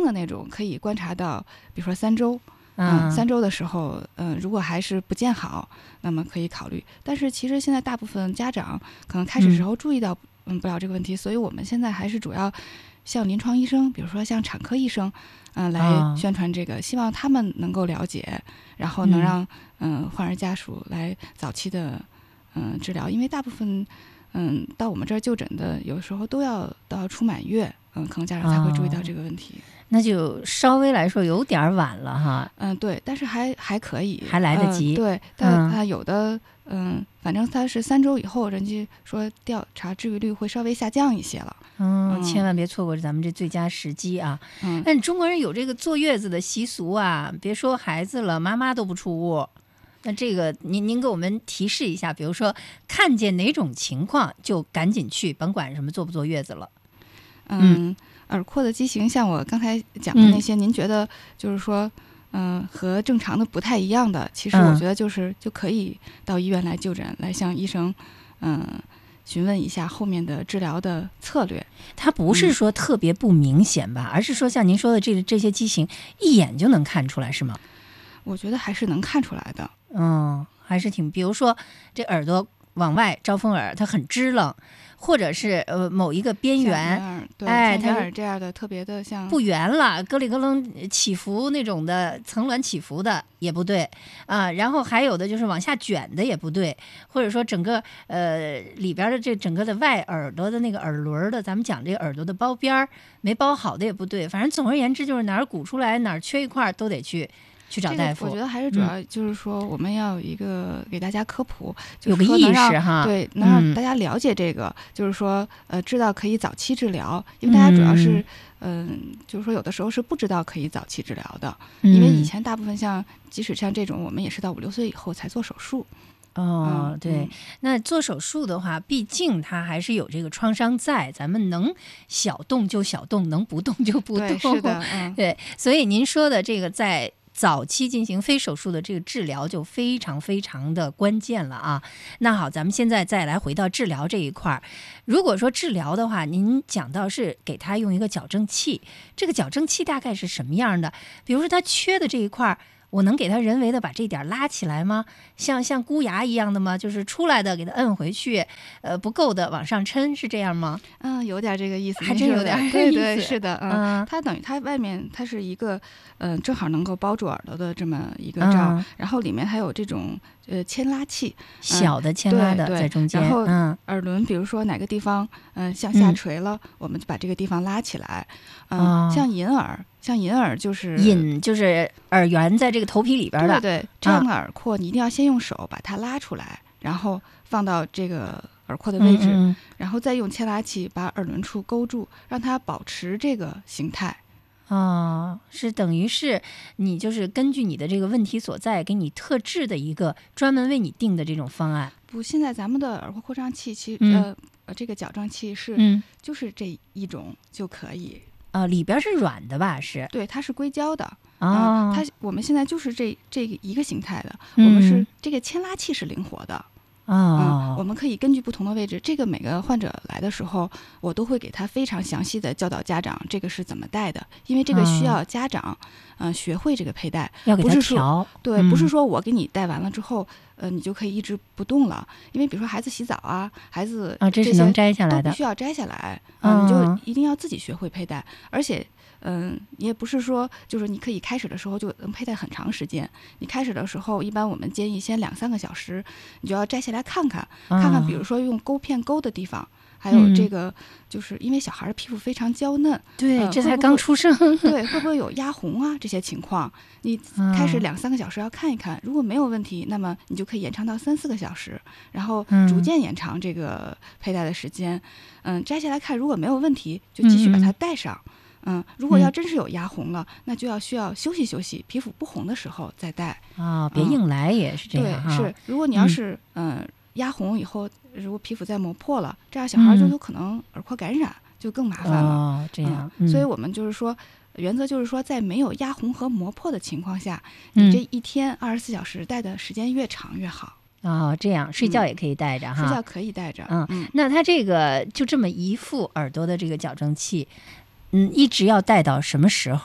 的那种可以观察到，比如说3周。3周的时候，如果还是不见好，那么可以考虑。但是其实现在大部分家长可能开始时候注意到不了这个问题，所以我们现在还是主要向临床医生，比如说像产科医生，来宣传这个，希望他们能够了解，然后能让患儿家属来早期的治疗，因为大部分到我们这儿就诊的，有时候都要到出满月，可能家长才会注意到这个问题。 那就稍微来说有点晚了哈。 对，但是还可以， 还来得及。 对，但他有的反正他是3周以后，人家说调查治愈率会稍微下降一些了。 千万别错过咱们这最佳时机啊！但中国人有这个坐月子的习俗啊，别说孩子了，妈妈都不出屋。那这个您给我们提示一下，比如说看见哪种情况就赶紧去，甭管什么坐不坐月子了。 耳廓的畸形，像我刚才讲的那些，您觉得就是说，和正常的不太一样的，其实我觉得就可以到医院来就诊，来向医生，询问一下后面的治疗的策略。 它不是说特别不明显吧，而是说像您说的这些畸形，一眼就能看出来，是吗？ 我觉得还是能看出来的。 还是挺，比如说这耳朵往外招风耳，它很支棱。或者是某一个边缘， 它这样的特别的像不圆了，咯里咯楞起伏那种的，层峦起伏的也不对啊。然后还有的就是往下卷的也不对，或者说整个里边的这整个的外耳朵的那个耳轮的，咱们讲这个耳朵的包边没包好的也不对。反正总而言之，就是哪儿鼓出来哪儿缺一块都得去找大夫。 我觉得还是主要就是说，我们要有一个给大家科普， 有个意识哈， 对，能让大家了解这个，就是说知道可以早期治疗，因为大家主要是就是说有的时候是不知道可以早期治疗的，因为以前大部分即使像这种，我们也是到5、6岁以后才做手术。 对，那做手术的话，毕竟它还是有这个创伤在，咱们能小动就小动，能不动就不动。 对，是的， 对，所以您说的这个在早期进行非手术的这个治疗就非常非常的关键了啊。那好，咱们现在再来回到治疗这一块。如果说治疗的话，您讲到是给他用一个矫正器，这个矫正器大概是什么样的？比如说他缺的这一块，我能给他人为的把这点拉起来吗？像箍牙一样的吗？就是出来的给他摁回去，不够的往上抻，是这样吗？ 有点这个意思， 还真有点意思。 对，是的，它等于它外面它是一个正好能够包住耳朵的这么一个罩，然后里面还有这种牵拉器， 小的牵拉的在中间， 然后耳轮比如说哪个地方向下垂了，我们就把这个地方拉起来。像银耳就是耳缘在这个头皮里边的， 对，这样的耳廓你一定要先用手把它拉出来，然后放到这个耳廓的位置，然后再用牵拉器把耳轮处勾住，让它保持这个形态。 是等于是你就是根据你的这个问题所在，给你特制的一个专门为你定的这种方案。 不，现在咱们的耳廓扩张器其实这个矫正器是就是这一种就可以。 里边是软的吧？是， 对，它是硅胶的。我们现在就是这个一个形态的，我们是这个牵拉器是灵活的。我们可以根据不同的位置，这个每个患者来的时候，我都会给他非常详细的教导家长这个是怎么戴的，因为这个需要家长学会这个佩戴， 要给他调。 对，不是说我给你戴完了之后你就可以一直不动了，因为比如说孩子洗澡啊，孩子这是能摘下来的， 都必须要摘下来，你就一定要自己学会佩戴，而且也不是说就是你可以开始的时候就能佩戴很长时间，你开始的时候一般我们建议先2、3个小时，你就要摘下来看看，比如说用钩片勾的地方，还有这个就是因为小孩的皮肤非常娇嫩， 对，这才刚出生， 对，会不会有压红啊这些情况，你开始2、3个小时要看一看，如果没有问题，那么你就可以延长到3、4个小时，然后逐渐延长这个佩戴的时间。摘下来看，如果没有问题，就继续把它戴上。如果要真是有压红了，那就需要休息休息，皮肤不红的时候再戴。 别硬来也是这样。 对，是。如果你要是压红以后，如果皮肤再磨破了，这样小孩就有可能耳廓感染，就更麻烦了。 这样。 所以我们就是说，原则就是说，在没有压红和磨破的情况下，你这一天24小时戴的时间越长越好。 这样睡觉也可以戴着哈。 睡觉可以戴着。 那它这个就这么一副耳朵的这个矫正器，一直要戴到什么时候？